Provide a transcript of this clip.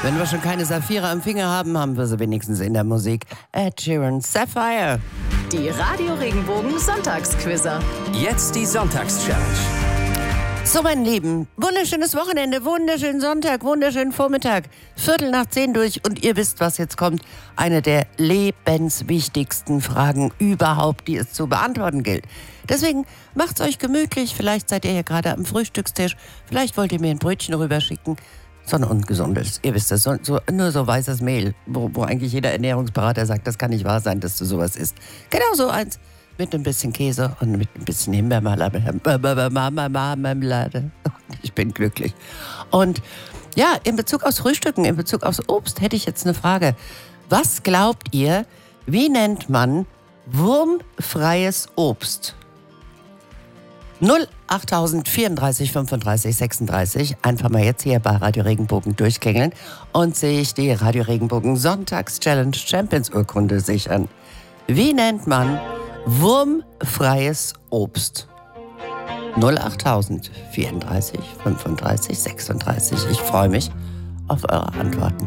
Wenn wir schon keine Saphire am Finger haben, haben wir sie wenigstens in der Musik. Ed Sheeran, Sapphire. Die Radio Regenbogen Sonntagsquizzer. Jetzt die Sonntagschallenge. So, mein Lieben, wunderschönes Wochenende, wunderschönen Sonntag, wunderschönen Vormittag. 9:45 durch und ihr wisst, was jetzt kommt. Eine der lebenswichtigsten Fragen überhaupt, die es zu beantworten gilt. Deswegen macht's euch gemütlich. Vielleicht seid ihr hier gerade am Frühstückstisch. Vielleicht wollt ihr mir ein Brötchen rüberschicken. So ein ungesundes. Ihr wisst das, nur so weißes Mehl, wo eigentlich jeder Ernährungsberater sagt, das kann nicht wahr sein, dass du sowas isst. Genau so eins. Mit ein bisschen Käse und mit ein bisschen Himbeermarmelade. Ich bin glücklich. Und ja, in Bezug aufs Frühstücken, in Bezug aufs Obst, hätte ich jetzt eine Frage. Was glaubt ihr, wie nennt man wurmfreies Obst? 08000 34 35 36. Einfach mal jetzt hier bei Radio Regenbogen durchklingeln und sich die Radio Regenbogen Sonntags-Challenge Champions Urkunde sichern. Wie nennt man wurmfreies Obst? 08000 34 35 36. Ich freue mich auf eure Antworten.